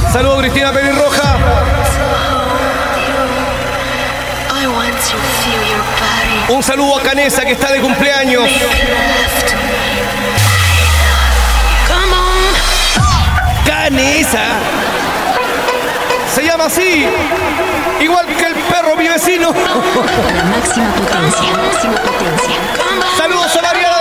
Saludos Cristina Pelirroja. Un saludo a Canesa que está de cumpleaños. Canesa. Se llama así, igual que el perro mi vecino. Máxima potencia, máxima potencia. Saludos a Mariana